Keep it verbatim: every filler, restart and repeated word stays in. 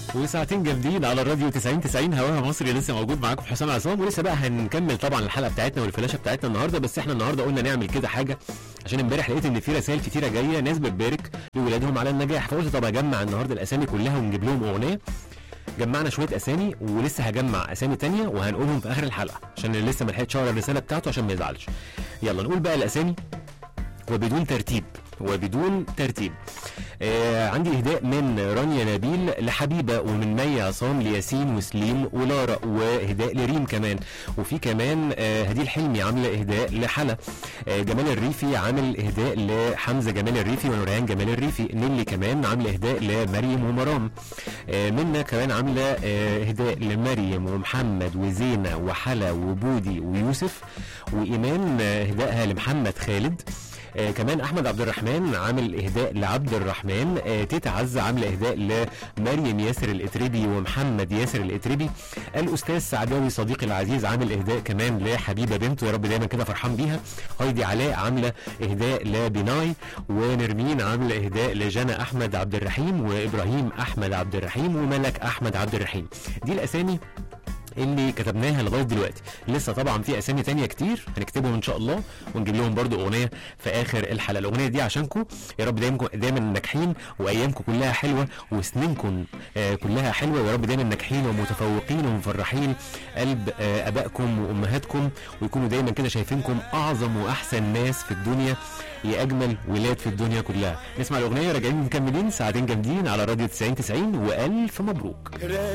وساعتين جامدين على الراديو تسعين تسعين هواها مصري. لسه موجود معاكم حسام عصام، ولسه بقى هنكمل طبعا الحلقه بتاعتنا والفلاشه بتاعتنا النهارده. بس احنا النهارده قلنا نعمل كده حاجه، عشان امبارح لقيت ان في رسائل كتيره جايه، ناس بتبارك لولادهم على النجاح، فقلت طب اجمع النهارده الاسامي كلها ونجيب لهم اغنيه. جمعنا شويه اسامي ولسه هجمع اسامي تانية وهنقولهم في اخر الحلقه، عشان اللي لسه ما لحقتش اقرا الرساله بتاعته عشان ما يزعلش. يلا نقول بقى الاسامي وبدون ترتيب وبدون ترتيب. آه عندي اهداء من رانيا نبيل لحبيبه، ومن مي عصام لياسين وسليم ولارا، واهداء لريم كمان. وفي كمان آه هديل حلمي عامله اهداء لحلا. آه جمال الريفي عامل اهداء لحمزه جمال الريفي ونورهان جمال الريفي. نيلي كمان عامله اهداء لمريم ومرام. آه منا كمان عامله آه اهداء لمريم ومحمد وزينه وحلا وبودي ويوسف. وايمان آه اهدائها لمحمد خالد. آه كمان احمد عبد الرحمن عامل اهداء لعبد الرحمن. آه تيتا عزه عامله اهداء لمريم ياسر الاتربي ومحمد ياسر الاتربي. الاستاذ سعداوي صديقي العزيز عامل اهداء كمان لحبيبه بنته، يا رب دايما كده فرحان بيها. هايدي علاء عامله اهداء لبناي. ونرمين عامله اهداء لجنى احمد عبد الرحيم، وابراهيم احمد عبد الرحيم، وملك احمد عبد الرحيم. دي الاسامي اللي كتبناها لغايه دلوقتي. لسه طبعا في اسامي تانية كتير هنكتبهم ان شاء الله، ونجيب لهم برضو اغنيه في اخر الحلقه. الاغنيه دي عشانكم، يا رب دايما دايما ناجحين، وايامكم كلها حلوه، وسنينكم آه كلها حلوه، ويا رب دايما ناجحين ومتفوقين ومفرحين قلب آه ابائكم وامهاتكم، ويكونوا دايما كده شايفينكم اعظم واحسن ناس في الدنيا، يا اجمل ولاد في الدنيا كلها. نسمع الاغنيه راجعين مكملين ساعتين جامدين على راديو تسعين تسعين، والف مبروك.